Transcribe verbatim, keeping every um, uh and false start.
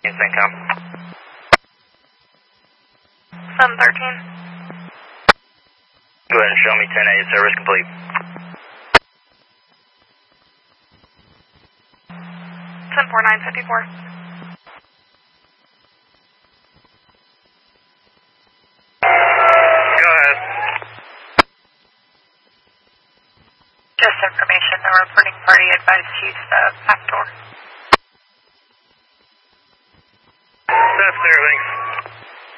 CENTCOM. seven thirteen. Go ahead and show me ten eight, service complete. ten four nine fifty-four. Go ahead. Just information, the reporting party advised to use the back door. That's clear, thanks.